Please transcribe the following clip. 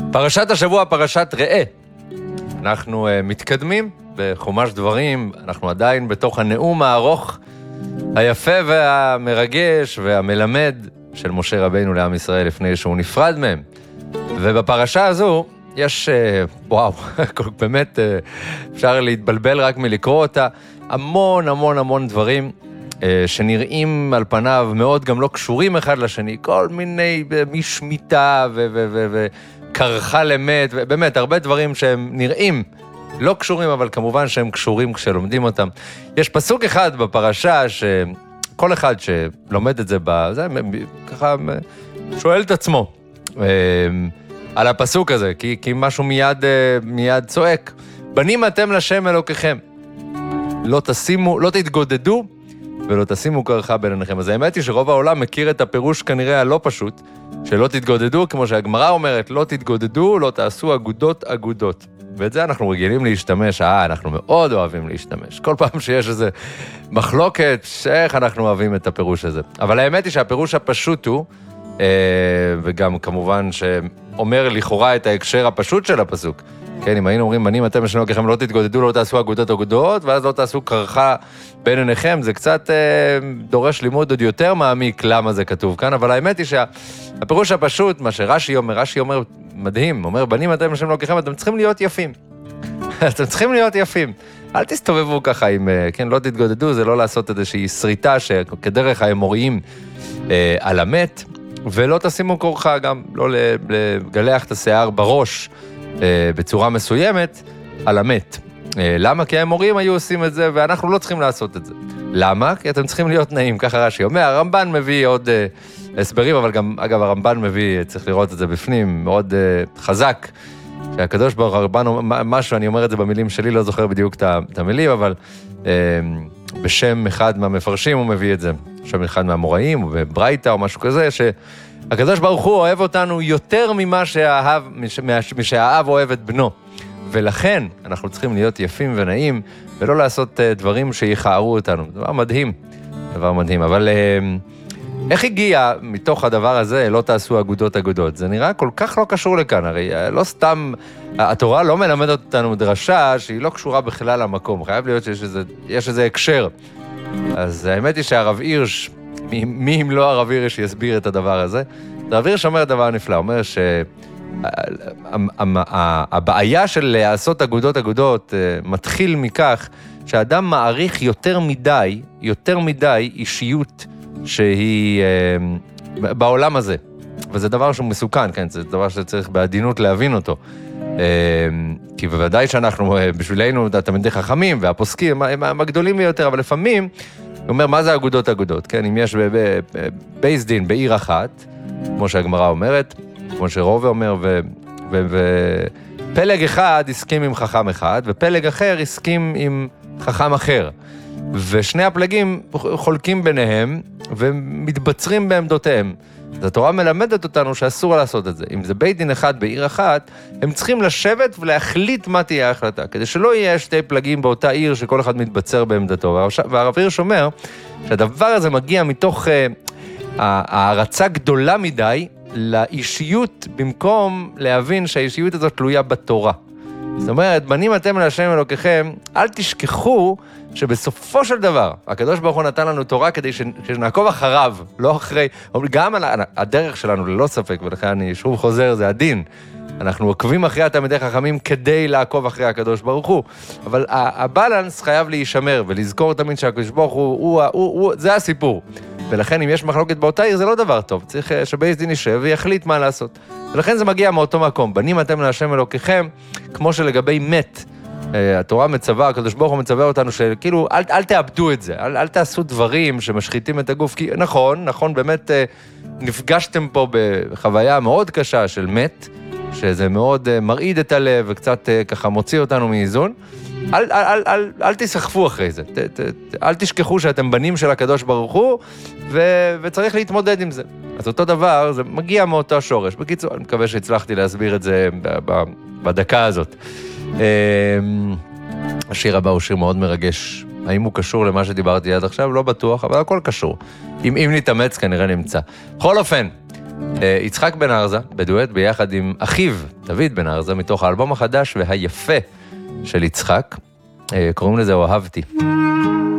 פרשת השבוע, פרשת ראה. אנחנו מתקדמים בחומש דברים, אנחנו עדיין בתוך הנאום הארוך, היפה והמרגש והמלמד של משה רבינו לעם ישראל לפני שהוא נפרד מהם. ובפרשה הזו יש, וואו, באמת אפשר להתבלבל רק מלקרוא אותה, המון דברים שנראים על פניו מאוד גם לא קשורים אחד לשני, כל מיני משמיטה וקרחה למת, ובאמת הרבה דברים שהם נראים לא קשורים, אבל כמובן שהם קשורים כשלומדים אותם. יש פסוק אחד בפרשה שכל אחד שלומד את זה, ככה שואל את עצמו על הפסוק הזה, כי משהו מיד צועק. בנים אתם לשם אלוקיכם, לא תתגודדו ולא תשימו קרחה בין עיניכם. אז האמת היא שרוב העולם מכיר את הפירוש כנראה הלא פשוט, שלא תתגודדו, כמו שהגמרא אומרת, לא תתגודדו, לא תעשו אגודות. ואת זה אנחנו רגילים להשתמש, אנחנו מאוד אוהבים להשתמש. כל פעם שיש איזה מחלוקת, איך אנחנו אוהבים את הפירוש הזה. אבל האמת היא שהפירוש הפשוט הוא, וגם כמובן שאומר לכאורה את ההקשר הפשוט של הפסוק. כן, אם היינו אומרים, בנים אתם לשם אלוקיכם לא תתגודדו, לא תעשו אגודות, ואז לא תעשו קרחה בין עיניכם, זה קצת דורש לימוד עוד יותר מעמיק למה זה כתוב כאן, אבל האמת היא שהפירוש הפשוט, מה שרש"י אומר מדהים, אומר, בנים אתם לשם אלוקיכם, אתם צריכים להיות יפים. אתם צריכים להיות יפים. אל תסתובבו ככה עם, כן, לא תתגודדו, זה לא לעשות איזושהי שריטה שכדרך האמוריים על המת, ולא תשימו קורחה גם, לא לגלח את השיער בראש בצורה מסוימת על המת. למה? כי האמוריים היו עושים את זה, ואנחנו לא צריכים לעשות את זה. למה? כי אתם צריכים להיות נעים, ככה רש"י אומר. הרמב"ן מביא עוד הסברים, אבל גם, אגב, הרמב"ן מביא, צריך לראות את זה בפנים, מאוד חזק, שהקדוש ברוך הרמב"ן משהו, אני אומר את זה במילים שלי, לא זוכר בדיוק את המילים, אבל בשם אחד מהמפרשים הוא מביא את זה, בשם אחד מהאמוראים, או בברייתא, או משהו כזה, שהקדוש ברוך הוא אוהב אותנו יותר משהאב אוהב את בנו. ולכן אנחנו צריכים להיות יפים ונעים, ולא לעשות דברים שיחערו אותנו. דבר מדהים. אבל איך הגיע מתוך הדבר הזה, לא תעשו אגודות? זה נראה כל כך לא קשור לכאן, הרי לא סתם, התורה לא מלמדת אותנו דרשה שהיא לא קשורה בכלל למקום, חייב להיות שיש איזה הקשר. אז האמת היא שהרב הירש, מי אם לא הרב הירש יסביר את הדבר הזה? הרב הירש אומר דבר נפלא, אומר שהבעיה של לעשות אגודות מתחיל מכך שהאדם מעריך יותר מדי אישיות שהיא בעולם הזה. וזה דבר שהוא מסוכן, כן? זה דבר שצריך בעדינות להבין אותו. כי בוודאי שאנחנו, בשבילנו, התלמידי חכמים והפוסקים, הם הגדולים ביותר, אבל לפעמים, הוא אומר, מה זה אגודות? כן? אם יש בייס דין בעיר אחת, כמו שהגמרא אומרת, כמו שרובה אומר, ופלג אחד הסכים עם חכם אחד, ופלג אחר הסכים עם חכם אחר. ושני הפלגים חולקים ביניהם, ומתבצרים בעמדותיהם. אז התורה מלמדת אותנו שאסור לעשות את זה. אם זה בית דין אחד בעיר אחת, הם צריכים לשבת ולהחליט מה תהיה ההחלטה, כדי שלא יהיה שתי פלגים באותה עיר שכל אחד מתבצר בעמדתו. והרב הירש אומר שהדבר הזה מגיע מתוך הערצה גדולה מדי לאישיות, במקום להבין שהאישיות הזאת תלויה בתורה. זאת אומרת, בנים אתם להשם אלוקיכם, אל תשכחו שבסופו של דבר, הקדוש ברוך הוא נתן לנו תורה כדי שנעקוב אחריו, לא אחרי, גם על הדרך שלנו ללא ספק, ולכן אני שוב חוזר, זה הדין. אנחנו עוקבים אחרי התלמידי חכמים כדי לעקוב אחרי הקדוש ברוך הוא, אבל הבלנס חייב להישמר, ולזכור תמיד שהקדוש ברוך הוא, זה הסיפור. ולכן אם יש מחלוקת באותה עיר זה לא דבר טוב, צריך שבייס דין יישב ויחליט מה לעשות. ולכן זה מגיע מאותו מקום, בנים אתם להשם אלוקיכם, כמו שלגבי מת, התורה מצווה, הקדוש ברוך הוא מצווה אותנו שכאילו אל תאבדו את זה, אל תעשו דברים שמשחיתים את הגוף, כי נכון, באמת נפגשתם פה בחוויה מאוד קשה של מת, שזה מאוד מרעיד את הלב וקצת ככה מוציא אותנו מאיזון, אל תסחפו אחרי זה, אל תשכחו שאתם בנים של הקדוש ברוך הוא, וצריך להתמודד עם זה. אז אותו דבר, זה מגיע מאותו שורש. בקיצור, אני מקווה שהצלחתי להסביר את זה בדקה הזאת. השיר הבא הוא שיר מאוד מרגש. האם הוא קשור למה שדיברתי עד עכשיו? לא בטוח, אבל הכל קשור. אם נתאמץ כנראה נמצא. בכל אופן, יצחק בן ארזה, בדואט ביחד עם אחיו, דוד בן ארזה, מתוך האלבום החדש והיפה של יצחק. קוראים לזה אוהבתי.